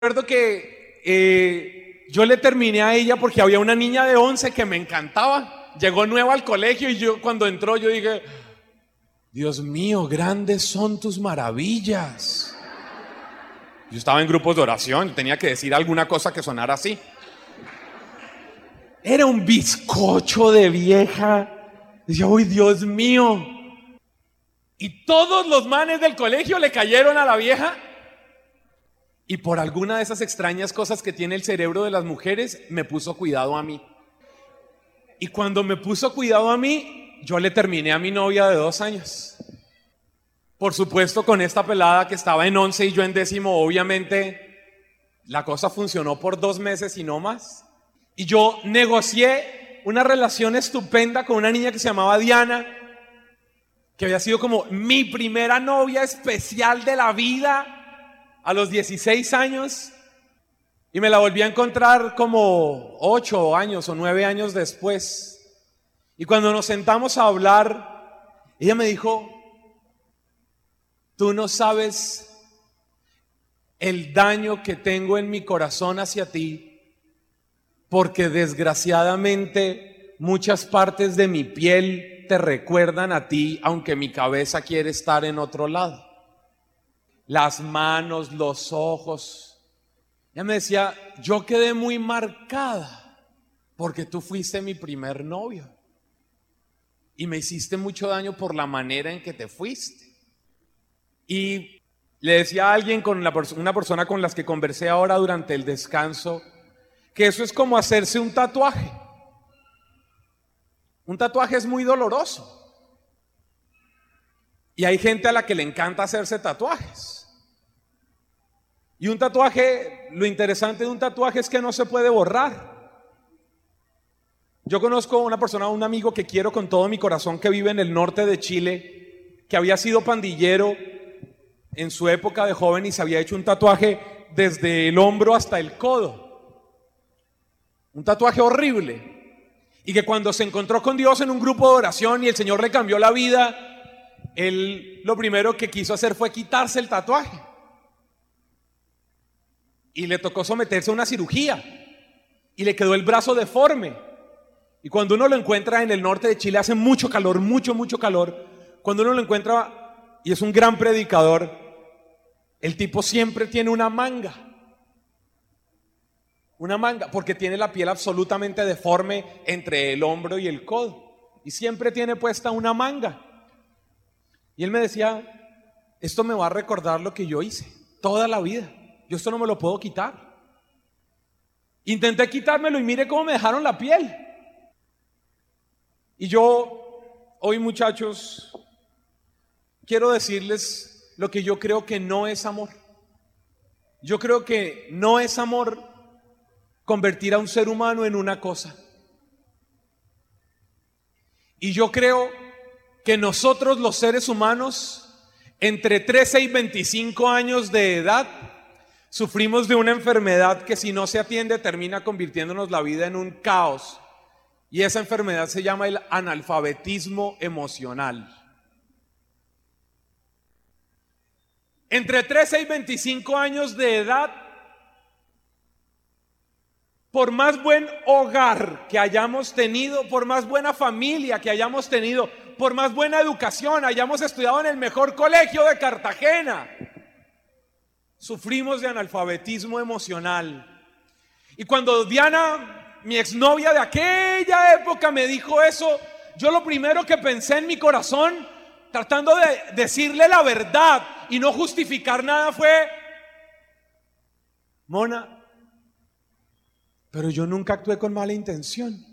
Recuerdo que yo le terminé a ella porque había una niña de 11 que me encantaba. Llegó nueva al colegio y yo cuando entró yo dije, Dios mío, grandes son tus maravillas. Yo estaba en grupos de oración y tenía que decir alguna cosa que sonara así. Era un bizcocho de vieja. Decía, uy, Dios mío. Y todos los manes del colegio le cayeron a la vieja. Y por alguna de esas extrañas cosas que tiene el cerebro de las mujeres, me puso cuidado a mí. Y cuando me puso cuidado a mí, yo le terminé a mi novia de 2 años. Por supuesto, con esta pelada que estaba en 11 y yo en 10º, obviamente, la cosa funcionó por 2 meses y no más. Y yo negocié una relación estupenda con una niña que se llamaba Diana, que había sido como mi primera novia especial de la vida a los 16 años. Y me la volví a encontrar como 8 años o 9 años después. Y cuando nos sentamos a hablar, ella me dijo, tú no sabes el daño que tengo en mi corazón hacia ti, porque desgraciadamente muchas partes de mi piel te recuerdan a ti, aunque mi cabeza quiere estar en otro lado. Las manos, los ojos. Ella me decía, yo quedé muy marcada porque tú fuiste mi primer novio y me hiciste mucho daño por la manera en que te fuiste. Y le decía a alguien, una persona con las que conversé ahora durante el descanso, que eso es como hacerse un tatuaje. Un tatuaje es muy doloroso. Y hay gente a la que le encanta hacerse tatuajes. Y un tatuaje, lo interesante de un tatuaje es que no se puede borrar. Yo conozco a una persona, un amigo que quiero con todo mi corazón, que vive en el norte de Chile, que había sido pandillero en su época de joven y se había hecho un tatuaje desde el hombro hasta el codo. Un tatuaje horrible. Y que cuando se encontró con Dios en un grupo de oración y el Señor le cambió la vida, él lo primero que quiso hacer fue quitarse el tatuaje. Y le tocó someterse a una cirugía y le quedó el brazo deforme. Y cuando uno lo encuentra en el norte de Chile, hace mucho calor, mucho calor. Cuando uno lo encuentra y es un gran predicador, el tipo siempre tiene una manga, porque tiene la piel absolutamente deforme entre el hombro y el codo. Y siempre tiene puesta una manga. Y él me decía, esto me va a recordar lo que yo hice toda la vida. Yo esto no me lo puedo quitar. Intenté quitármelo y mire cómo me dejaron la piel. Y yo, hoy muchachos, quiero decirles lo que yo creo que no es amor. Yo creo que no es amor convertir a un ser humano en una cosa. Y yo creo que nosotros los seres humanos, entre 13 y 25 años de edad, sufrimos de una enfermedad que si no se atiende termina convirtiéndonos la vida en un caos. Y esa enfermedad se llama el analfabetismo emocional. Entre 13 y 25 años de edad, por más buen hogar que hayamos tenido, por más buena familia que hayamos tenido, por más buena educación, hayamos estudiado en el mejor colegio de Cartagena, sufrimos de analfabetismo emocional. Y cuando Diana, mi exnovia de aquella época, me dijo eso, yo lo primero que pensé en mi corazón, tratando de decirle la verdad y no justificar nada, fue: Mona, pero yo nunca actué con mala intención.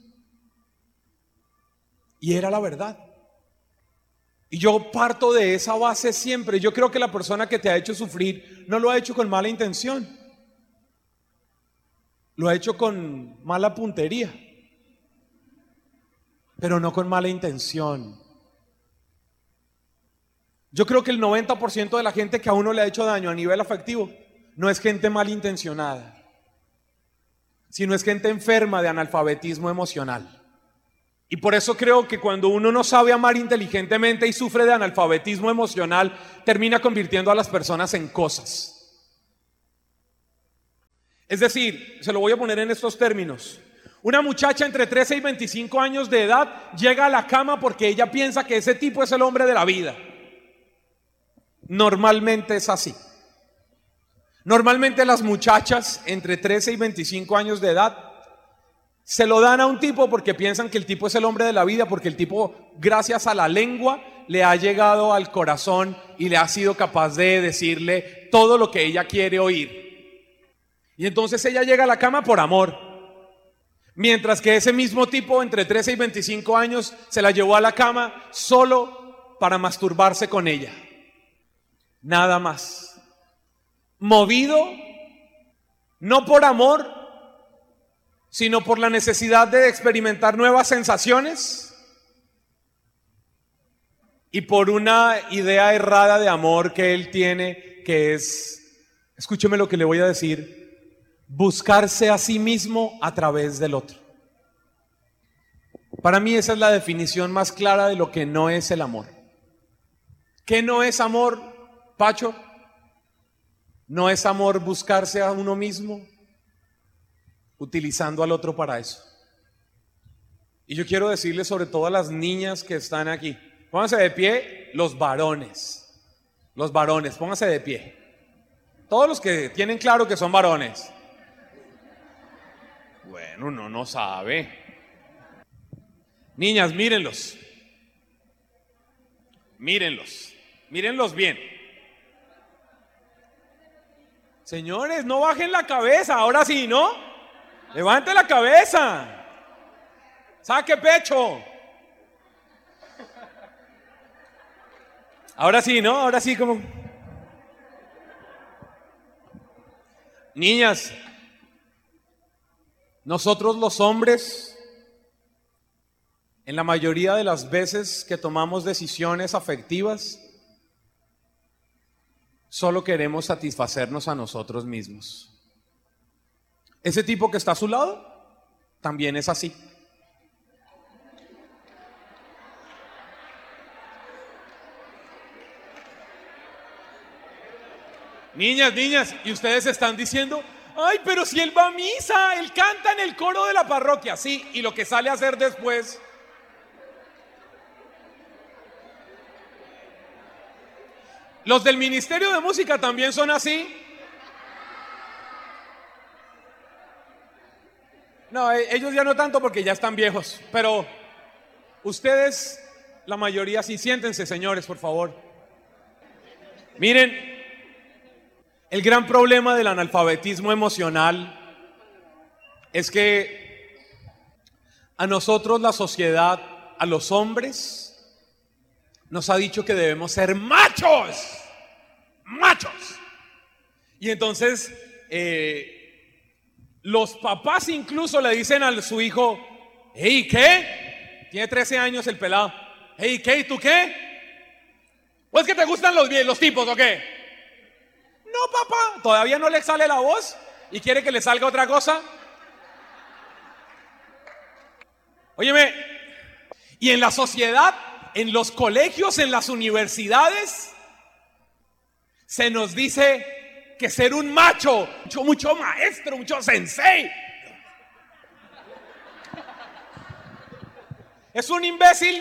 Y era la verdad. Y yo parto de esa base siempre. Yo creo que la persona que te ha hecho sufrir no lo ha hecho con mala intención. Lo ha hecho con mala puntería, pero no con mala intención. Yo creo que el 90% de la gente que a uno le ha hecho daño a nivel afectivo no es gente malintencionada, sino es gente enferma de analfabetismo emocional. Y por eso creo que cuando uno no sabe amar inteligentemente y sufre de analfabetismo emocional, termina convirtiendo a las personas en cosas. Es decir, se lo voy a poner en estos términos. Una muchacha entre 13 y 25 años de edad llega a la cama porque ella piensa que ese tipo es el hombre de la vida. Normalmente es así. Normalmente las muchachas entre 13 y 25 años de edad se lo dan a un tipo porque piensan que el tipo es el hombre de la vida, porque el tipo, gracias a la lengua, le ha llegado al corazón y le ha sido capaz de decirle todo lo que ella quiere oír. Y entonces ella llega a la cama por amor. Mientras que ese mismo tipo entre 13 y 25 años se la llevó a la cama solo para masturbarse con ella. Nada más. Movido no por amor, sino por la necesidad de experimentar nuevas sensaciones y por una idea errada de amor que él tiene, que es, escúcheme lo que le voy a decir, buscarse a sí mismo a través del otro. Para mí esa es la definición más clara de lo que no es el amor. ¿Qué no es amor, Pacho? No es amor buscarse a uno mismo, utilizando al otro para eso. Y yo quiero decirles sobre todo a las niñas que están aquí, pónganse de pie los varones, pónganse de pie. Todos los que tienen claro que son varones. Bueno, uno no sabe. Niñas, mírenlos bien. Señores, no bajen la cabeza, ahora sí, ¿no? Levante la cabeza. Saque pecho. Ahora sí, ¿no? Ahora sí como... Niñas, nosotros los hombres, en la mayoría de las veces que tomamos decisiones afectivas, solo queremos satisfacernos a nosotros mismos. Ese tipo que está a su lado también es así. Niñas, y ustedes están diciendo, ay, pero si él va a misa, él canta en el coro de la parroquia. Sí, y lo que sale a hacer después. Los del Ministerio de Música también son así. No, ellos ya no tanto porque ya están viejos, pero ustedes, la mayoría sí. Siéntense, señores, por favor. Miren, el gran problema del analfabetismo emocional es que a nosotros la sociedad, a los hombres, nos ha dicho que debemos ser machos. Y entonces los papás incluso le dicen a su hijo, hey, ¿qué? Tiene 13 años el pelado. Hey, ¿qué? ¿Y tú qué? ¿O es que te gustan los tipos o qué? No, papá, todavía no le sale la voz y quiere que le salga otra cosa. Óyeme, y en la sociedad, en los colegios, en las universidades, se nos dice que ser un macho, mucho maestro, mucho sensei, es un imbécil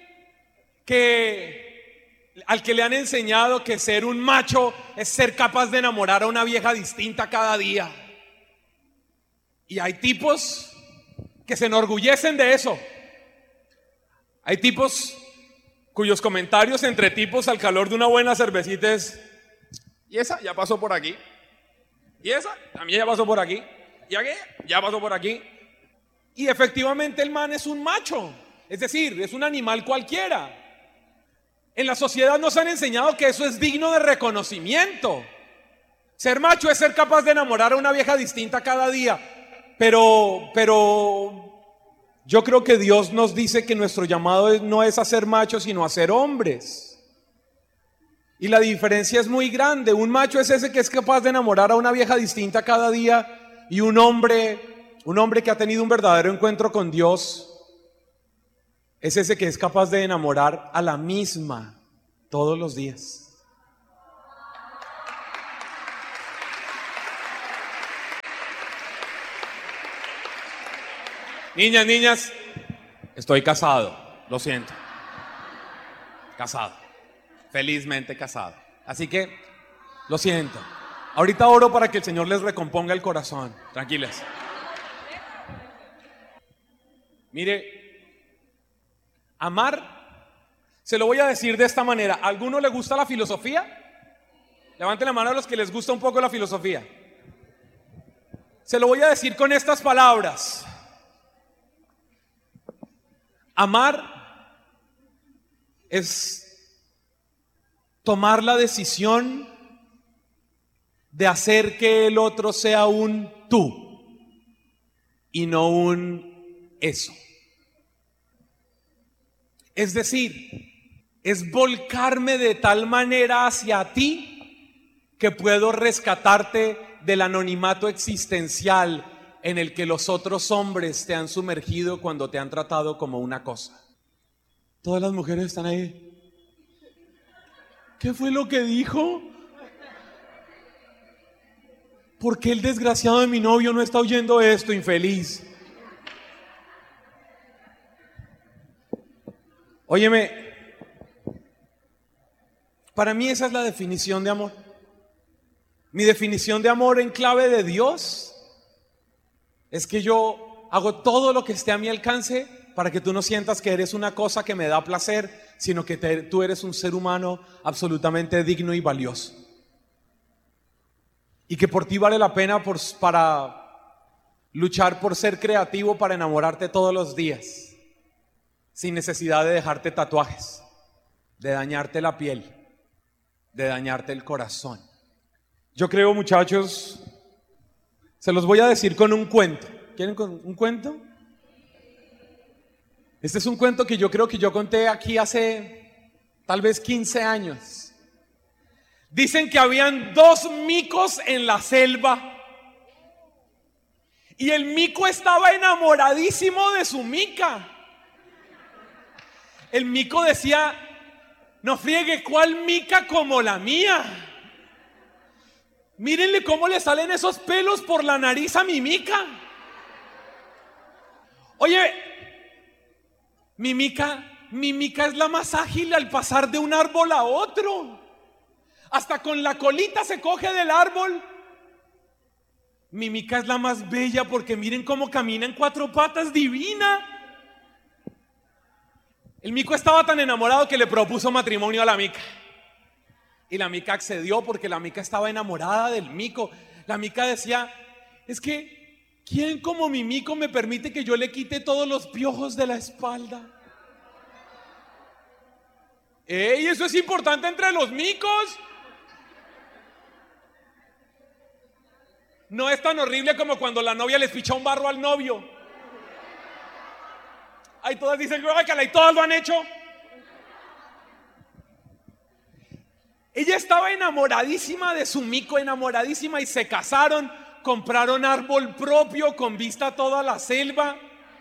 al que le han enseñado que ser un macho es ser capaz de enamorar a una vieja distinta cada día. Y hay tipos que se enorgullecen de eso. Hay tipos cuyos comentarios entre tipos al calor de una buena cervecita es: y esa ya pasó por aquí, y esa también ya pasó por aquí, y aquella ya pasó por aquí. Y efectivamente el man es un macho, es decir, es un animal cualquiera. En la sociedad nos han enseñado que eso es digno de reconocimiento. Ser macho es ser capaz de enamorar a una vieja distinta cada día. Pero yo creo que Dios nos dice que nuestro llamado no es a ser machos, sino a ser hombres. Y la diferencia es muy grande. Un macho es ese que es capaz de enamorar a una vieja distinta cada día. Y un hombre que ha tenido un verdadero encuentro con Dios es ese que es capaz de enamorar a la misma todos los días. Niñas, estoy casado, lo siento. Casado, felizmente casado. Así que, lo siento. Ahorita oro para que el Señor les recomponga el corazón. Tranquilas. Mire, amar, se lo voy a decir de esta manera. ¿A alguno le gusta la filosofía? Levanten la mano a los que les gusta un poco la filosofía. Se lo voy a decir con estas palabras. Amar es tomar la decisión de hacer que el otro sea un tú y no un eso. Es decir, es volcarme de tal manera hacia ti que puedo rescatarte del anonimato existencial en el que los otros hombres te han sumergido cuando te han tratado como una cosa. Todas las mujeres están ahí. ¿Qué fue lo que dijo? ¿Por qué el desgraciado de mi novio no está oyendo esto, infeliz? Óyeme, para mí esa es la definición de amor. Mi definición de amor en clave de Dios es que yo hago todo lo que esté a mi alcance para que tú no sientas que eres una cosa que me da placer, sino que tú eres un ser humano absolutamente digno y valioso. Y que por ti vale la pena para luchar por ser creativo, para enamorarte todos los días, sin necesidad de dejarte tatuajes, de dañarte la piel, de dañarte el corazón. Yo creo, muchachos, se los voy a decir con un cuento. ¿Quieren un cuento? Este es un cuento que yo creo que yo conté aquí hace tal vez 15 años. Dicen que habían 2 micos en la selva y el mico estaba enamoradísimo de su mica. El mico decía: no friegue, ¿cuál mica como la mía? Mírenle cómo le salen esos pelos por la nariz a mi mica. Oye, mi mica es la más ágil al pasar de un árbol a otro. Hasta con la colita se coge del árbol. Mi mica es la más bella porque miren cómo camina en 4 patas, divina. El mico estaba tan enamorado que le propuso matrimonio a la mica. Y la mica accedió porque la mica estaba enamorada del mico. La mica decía: es que ¿quién como mi mico me permite que yo le quite todos los piojos de la espalda? ¡Ey! Eso es importante entre los micos. No es tan horrible como cuando la novia les picha un barro al novio. Ay, todas dicen: y todas lo han hecho. Ella estaba enamoradísima de su mico, enamoradísima, y se casaron, compraron árbol propio con vista a toda la selva.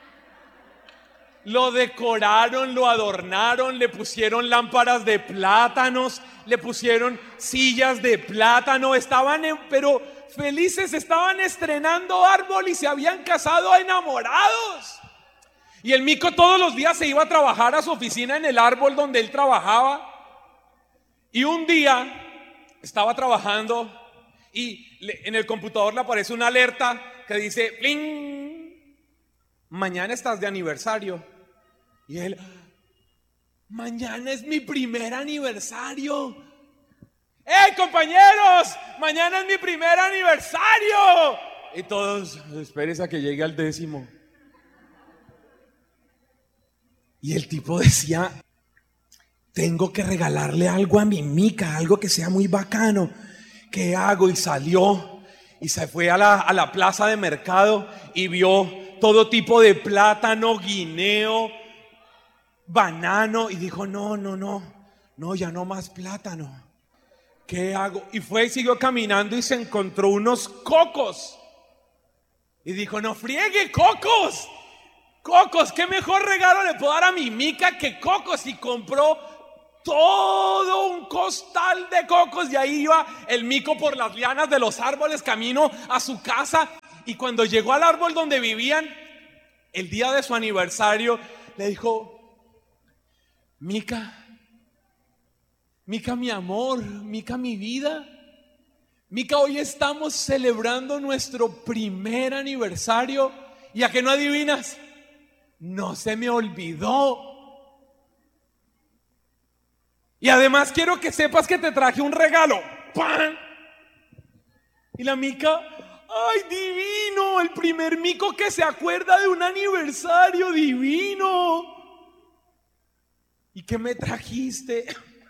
Lo decoraron, lo adornaron, le pusieron lámparas de plátanos, le pusieron sillas de plátano, pero felices, estaban estrenando árbol y se habían casado enamorados. Y el mico todos los días se iba a trabajar a su oficina en el árbol donde él trabajaba. Y un día estaba trabajando y en el computador le aparece una alerta que dice: ¡pling! Mañana estás de aniversario. Y él: mañana es mi primer aniversario. ¡Hey, compañeros! Mañana es mi primer aniversario. Y todos: espérese a que llegue al 10º. Y el tipo decía: tengo que regalarle algo a mi mica, algo que sea muy bacano. ¿Qué hago? Y salió y se fue a la plaza de mercado y vio todo tipo de plátano, guineo, banano, y dijo: no, ya no más plátano. ¿Qué hago? Y fue y siguió caminando y se encontró unos cocos. Y dijo: no friegue, cocos. Cocos, ¿qué mejor regalo le puedo dar a mi mica que cocos? Y compró todo un costal de cocos. Y ahí iba el mico por las lianas de los árboles camino a su casa. Y cuando llegó al árbol donde vivían, El día de su aniversario le dijo: Mica, Mica mi amor, Mica mi vida, Mica, hoy estamos celebrando nuestro primer aniversario. ¿Y a qué no adivinas? No se me olvidó. Y además quiero que sepas que te traje un regalo. ¡Pam! Y la Mica: ¡ay, divino! El primer mico que se acuerda de un aniversario, divino. ¿Y qué me trajiste?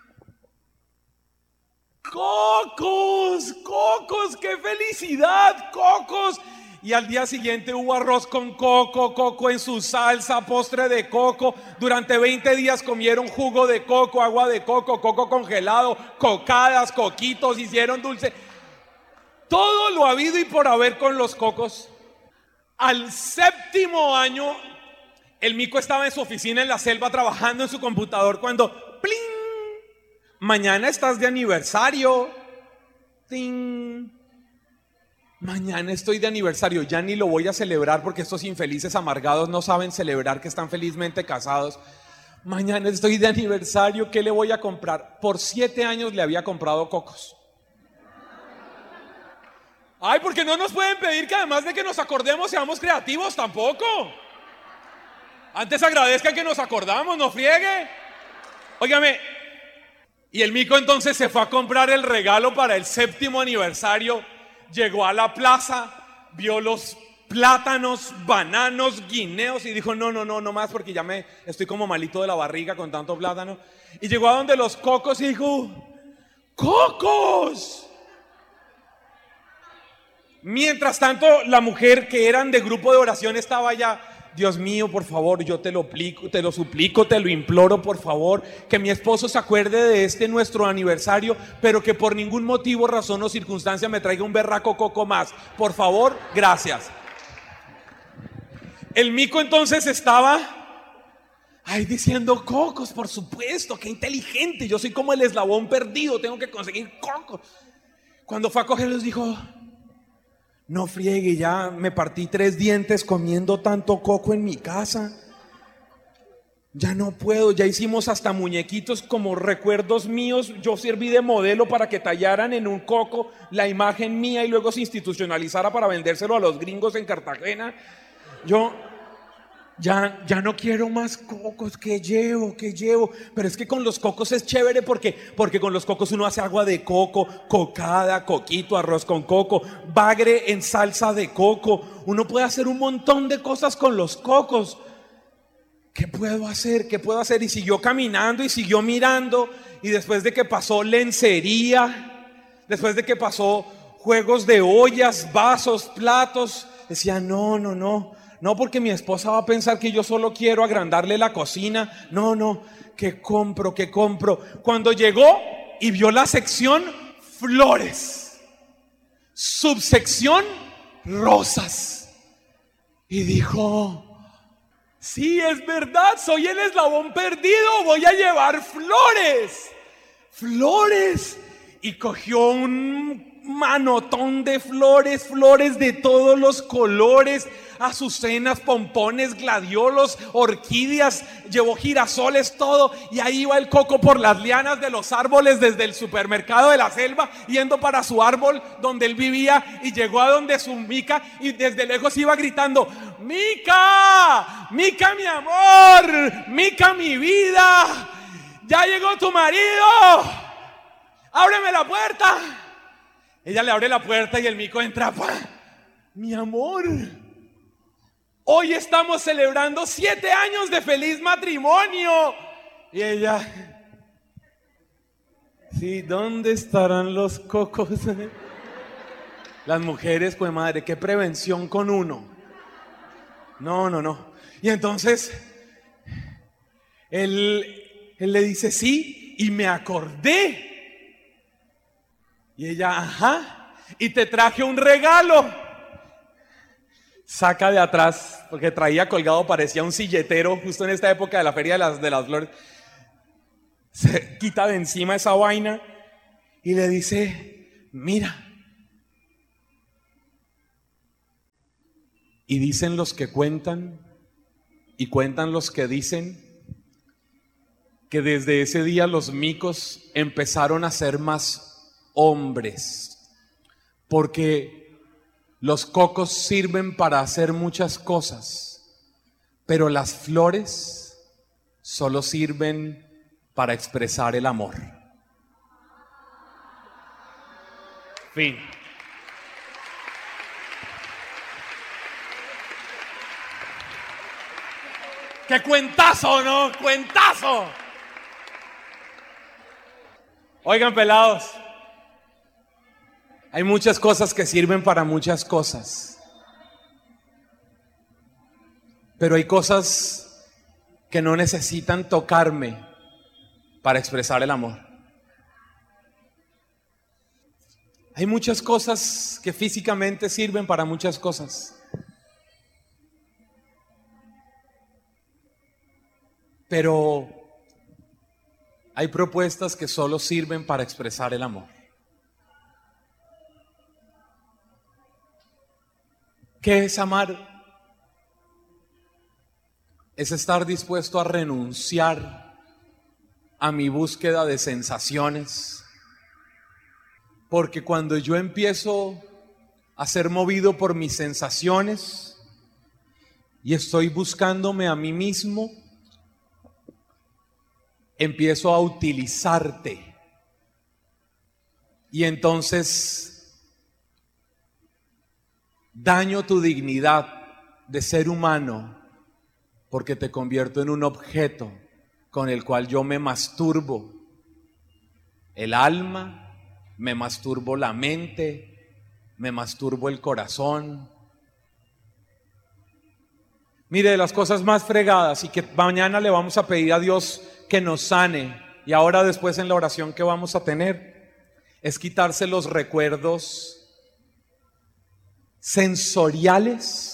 ¡Cocos! ¡Cocos! ¡Qué felicidad! ¡Cocos! Y al día siguiente hubo arroz con coco, coco en su salsa, postre de coco. Durante 20 días comieron jugo de coco, agua de coco, coco congelado, cocadas, coquitos, hicieron dulce. Todo lo habido y por haber con los cocos. Al séptimo año, el mico estaba en su oficina en la selva trabajando en su computador cuando ¡pling! Mañana estás de aniversario. ¡Ting! Mañana estoy de aniversario. Ya ni lo voy a celebrar porque estos infelices amargados no saben celebrar que están felizmente casados. Mañana estoy de aniversario. ¿Qué le voy a comprar? Por 7 años le había comprado cocos. Ay, porque no nos pueden pedir que además de que nos acordemos seamos creativos tampoco. Antes agradezcan que nos acordamos, no friegue. Óigame. Y el mico entonces se fue a comprar el regalo para el 7º aniversario. Llegó a la plaza, vio los plátanos, bananos, guineos y dijo: no más, porque ya me estoy como malito de la barriga con tanto plátano. Y llegó a donde los cocos y dijo: ¡cocos! Mientras tanto, la mujer que eran de grupo de oración estaba allá. Dios mío, por favor, yo te lo suplico, te lo imploro, por favor, que mi esposo se acuerde de este nuestro aniversario, pero que por ningún motivo, razón o circunstancia me traiga un berraco coco más. Por favor, gracias. El mico entonces estaba ahí diciendo: cocos, por supuesto, qué inteligente, yo soy como el eslabón perdido, tengo que conseguir cocos. Cuando fue a cogerlos dijo: no friegue, ya me partí 3 dientes comiendo tanto coco en mi casa. Ya no puedo, ya hicimos hasta muñequitos como recuerdos míos. Yo serví de modelo para que tallaran en un coco la imagen mía y luego se institucionalizara para vendérselo a los gringos en Cartagena. Yo ya no quiero más cocos. ¿Qué llevo? Pero es que con los cocos es chévere porque con los cocos uno hace agua de coco, cocada, coquito, arroz con coco, bagre en salsa de coco. Uno puede hacer un montón de cosas con los cocos. ¿Qué puedo hacer? Y siguió caminando y siguió mirando. Y después de que pasó lencería, después de que pasó juegos de ollas, vasos, platos, decía: no, porque mi esposa va a pensar que yo solo quiero agrandarle la cocina. No, ¿qué compro? Cuando llegó y vio la sección flores, subsección rosas, y dijo: sí, es verdad, soy el eslabón perdido, voy a llevar flores. Y cogió un manotón de flores de todos los colores, azucenas, pompones, gladiolos, orquídeas, llevó girasoles, todo. Y ahí iba el coco por las lianas de los árboles desde el supermercado de la selva, yendo para su árbol donde él vivía. Y llegó a donde su Mica y desde lejos iba gritando: Mica, Mica mi amor, Mica mi vida, ya llegó tu marido, ábreme la puerta. Ella le abre la puerta y el mico entra. Mi amor, hoy estamos celebrando 7 años de feliz matrimonio. Y ella: sí, ¿dónde estarán los cocos? Las mujeres, pues madre, qué prevención con uno. No. Y entonces él le dice: sí, y me acordé. Y ella: ajá, y te traje un regalo. Saca de atrás, porque traía colgado, parecía un silletero, justo en esta época de la feria de las flores. Se quita de encima esa vaina y le dice: mira. Y dicen los que cuentan Y cuentan los que dicen que desde ese día los micos empezaron a ser más hombres, porque los cocos sirven para hacer muchas cosas, pero las flores solo sirven para expresar el amor. Fin. ¡Qué cuentazo, no! ¡Cuentazo! Oigan, pelados, hay muchas cosas que sirven para muchas cosas, pero hay cosas que no necesitan tocarme para expresar el amor. Hay muchas cosas que físicamente sirven para muchas cosas, pero hay propuestas que solo sirven para expresar el amor. ¿Qué es amar? Es estar dispuesto a renunciar a mi búsqueda de sensaciones, porque cuando yo empiezo a ser movido por mis sensaciones y estoy buscándome a mí mismo, empiezo a utilizarte. Y entonces daño tu dignidad de ser humano, porque te convierto en un objeto con el cual yo me masturbo el alma, me masturbo la mente, me masturbo el corazón. Mire, de las cosas más fregadas, y que mañana le vamos a pedir a Dios que nos sane, y ahora después en la oración que vamos a tener, es quitarse los recuerdos sensoriales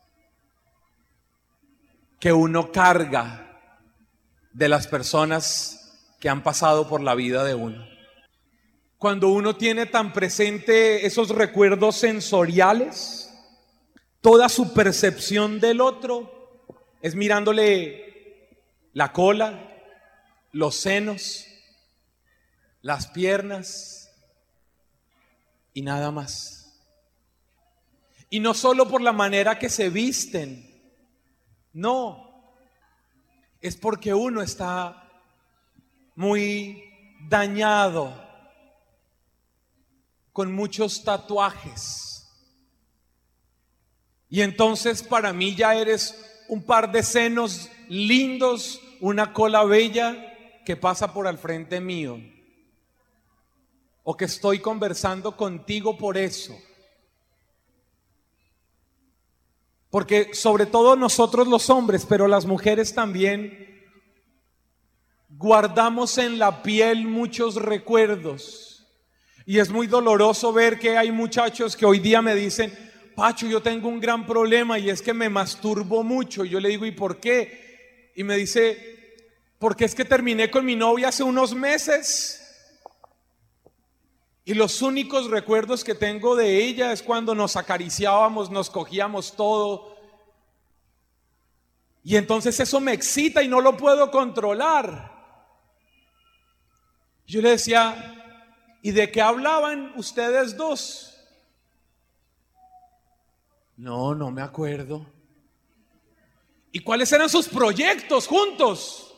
que uno carga de las personas que han pasado por la vida de uno. Cuando uno tiene tan presente esos recuerdos sensoriales, toda su percepción del otro es mirándole la cola, los senos, las piernas y nada más. Y no solo por la manera que se visten, no, es porque uno está muy dañado, con muchos tatuajes. Y entonces para mí ya eres un par de senos lindos, una cola bella que pasa por al frente mío, o que estoy conversando contigo por eso. Porque sobre todo nosotros los hombres, pero las mujeres también, guardamos en la piel muchos recuerdos. Y es muy doloroso ver que hay muchachos que hoy día me dicen: Pacho, yo tengo un gran problema y es que me masturbo mucho. Y yo le digo: ¿y por qué? Y me dice: porque es que terminé con mi novia hace unos meses y los únicos recuerdos que tengo de ella es cuando nos acariciábamos, nos cogíamos todo. Y entonces eso me excita y no lo puedo controlar. Yo le decía: ¿y de qué hablaban ustedes dos? No, no me acuerdo. ¿Y cuáles eran sus proyectos juntos?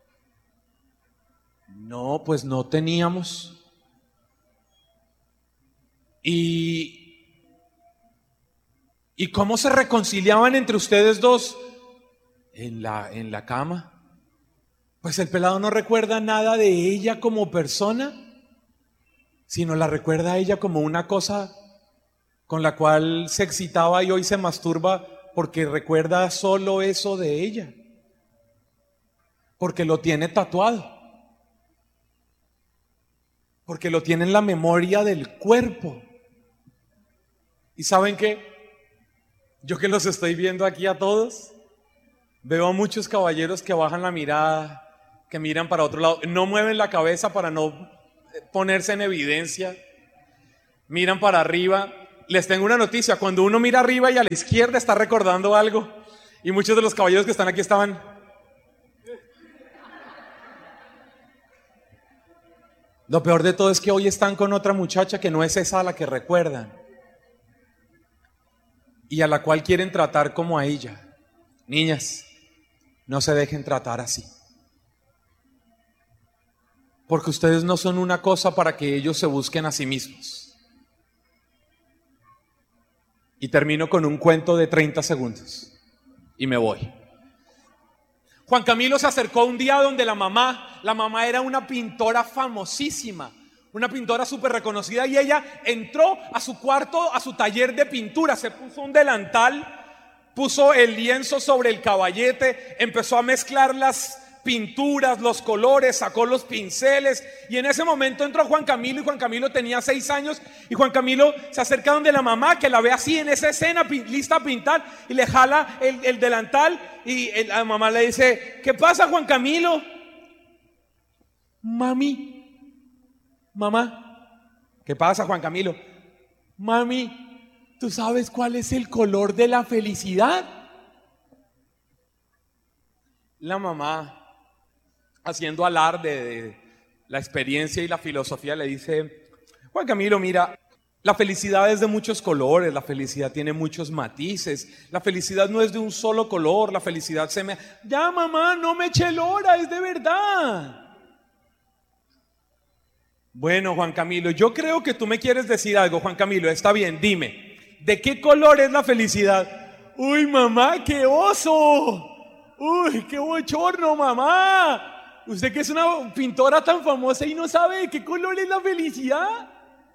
No, pues no teníamos. ¿Y cómo se reconciliaban entre ustedes dos? En la cama. Pues el pelado no recuerda nada de ella como persona, sino la recuerda a ella como una cosa con la cual se excitaba y hoy se masturba porque recuerda solo eso de ella, porque lo tiene tatuado, porque lo tiene en la memoria del cuerpo. ¿Y saben qué? Yo que los estoy viendo aquí a todos, veo a muchos caballeros que bajan la mirada, que miran para otro lado, no mueven la cabeza para no ponerse en evidencia, miran para arriba. Les tengo una noticia: cuando uno mira arriba y a la izquierda está recordando algo, Y muchos de los caballeros que están aquí estaban. Lo peor de todo es que hoy están con otra muchacha que no es esa a la que recuerdan y a la cual quieren tratar como a ella. Niñas, no se dejen tratar así, porque ustedes no son una cosa para que ellos se busquen a sí mismos. Y termino con un cuento de 30 segundos y me voy. Juan Camilo se acercó un día donde la mamá era una pintora famosísima, una pintora súper reconocida, y ella entró a su cuarto, a su taller de pintura, se puso un delantal, puso el lienzo sobre el caballete, empezó a mezclar las pinturas, los colores, sacó los pinceles, y en ese momento entró Juan Camilo, y Juan Camilo tenía 6 años, y Juan Camilo se acerca donde la mamá, que la ve así en esa escena, lista a pintar, y le jala el delantal, y la mamá le dice: ¿qué pasa, Juan Camilo? Mamá, ¿qué pasa, Juan Camilo? Mami, ¿tú sabes cuál es el color de la felicidad? La mamá, haciendo alarde de la experiencia y la filosofía, le dice: Juan Camilo, mira, la felicidad es de muchos colores, la felicidad tiene muchos matices, la felicidad no es de un solo color, la felicidad se me... Ya, mamá, no me eche lora, es de verdad. Bueno, Juan Camilo, yo creo que tú me quieres decir algo. Juan Camilo, está bien, dime, ¿de qué color es la felicidad? Uy, mamá, qué oso. Uy, qué bochorno, mamá. Usted que es una pintora tan famosa y no sabe de qué color es la felicidad.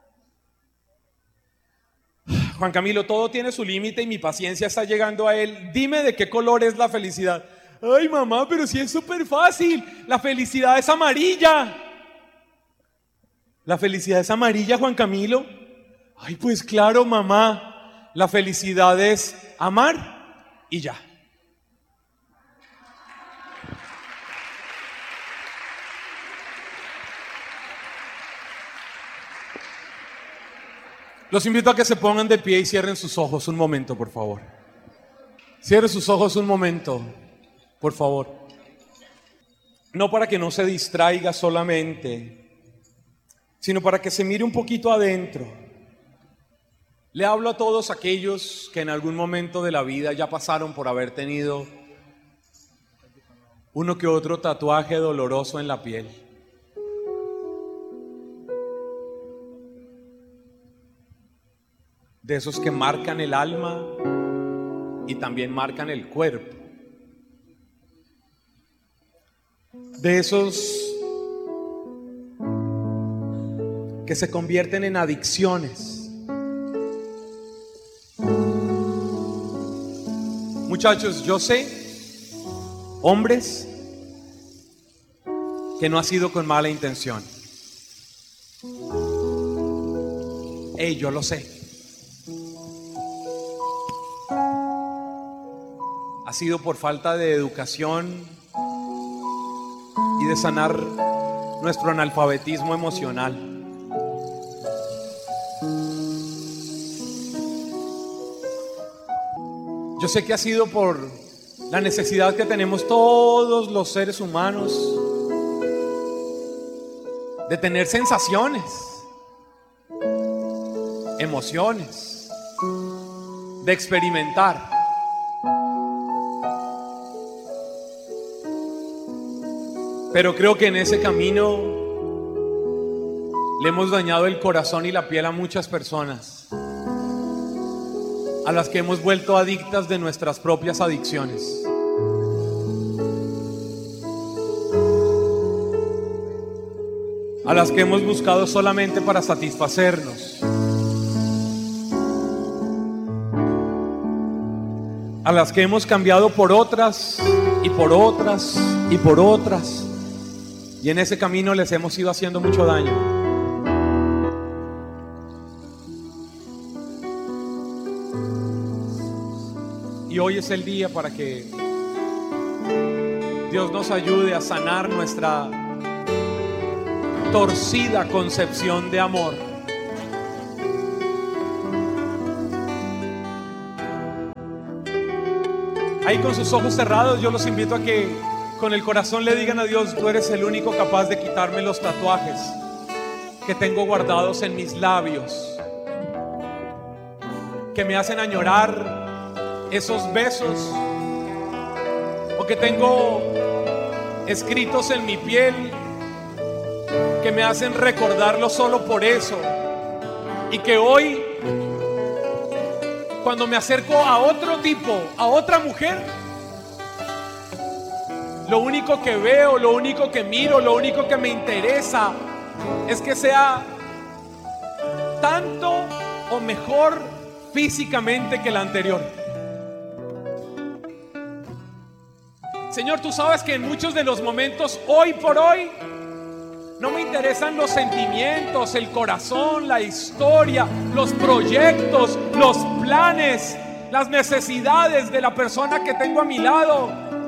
Juan Camilo, todo tiene su límite y mi paciencia está llegando a él. Dime de qué color es la felicidad. Ay, mamá, pero sí es súper fácil. La felicidad es amarilla. ¿La felicidad es amarilla, Juan Camilo? Ay, pues claro, mamá. La felicidad es amar y ya. Los invito a que se pongan de pie y cierren sus ojos un momento, por favor. Cierren sus ojos un momento, por favor. No para que no se distraiga solamente, sino para que se mire un poquito adentro. Le hablo a todos aquellos que en algún momento de la vida ya pasaron por haber tenido uno que otro tatuaje doloroso en la piel. De esos que marcan el alma y también marcan el cuerpo. De esos que se convierten en adicciones. Muchachos, yo sé, hombres, que no ha sido con mala intención. Yo lo sé. Ha sido por falta de educación y de sanar nuestro analfabetismo emocional. Yo sé que ha sido por la necesidad que tenemos todos los seres humanos de tener sensaciones, emociones, de experimentar. Pero creo que en ese camino le hemos dañado el corazón y la piel a muchas personas, a las que hemos vuelto adictas de nuestras propias adicciones. A las que hemos buscado solamente para satisfacernos. A las que hemos cambiado por otras y por otras y por otras. Y en ese camino les hemos ido haciendo mucho daño. Y hoy es el día para que Dios nos ayude a sanar nuestra torcida concepción de amor. Ahí con sus ojos cerrados, yo los invito a que con el corazón le digan a Dios: tú eres el único capaz de quitarme los tatuajes que tengo guardados en mis labios, que me hacen añorar esos besos, o que tengo escritos en mi piel que me hacen recordarlo solo por eso. Y que hoy, cuando me acerco a otro tipo, a otra mujer, lo único que veo, lo único que miro, lo único que me interesa es que sea tanto o mejor físicamente que la anterior. Señor, tú sabes que en muchos de los momentos, hoy por hoy, no me interesan los sentimientos, el corazón, la historia, los proyectos, los planes, las necesidades de la persona que tengo a mi lado,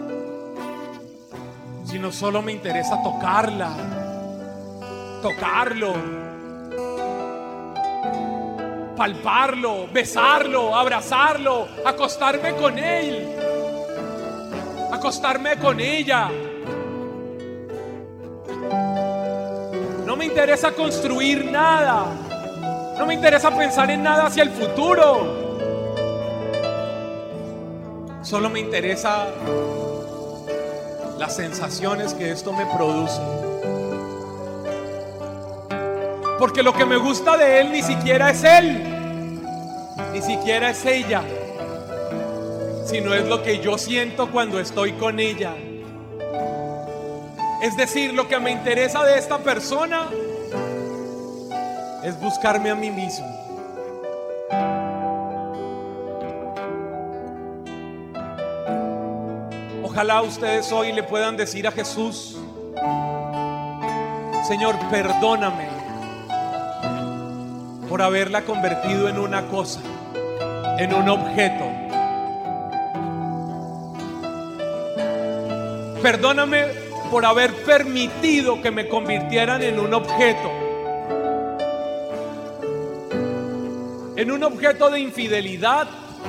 sino solo me interesa tocarla, tocarlo, palparlo, besarlo, abrazarlo, acostarme con él, acostarme con ella. No me interesa construir nada, no me interesa pensar en nada hacia el futuro, solo me interesa las sensaciones que esto me produce. Porque lo que me gusta de él ni siquiera es él, ni siquiera es ella, sino es lo que yo siento cuando estoy con ella. Es decir, lo que me interesa de esta persona es buscarme a mí mismo. Ojalá ustedes hoy le puedan decir a Jesús: Señor, perdóname por haberla convertido en una cosa, en un objeto. Perdóname por haber permitido que me convirtieran en un objeto de infidelidad,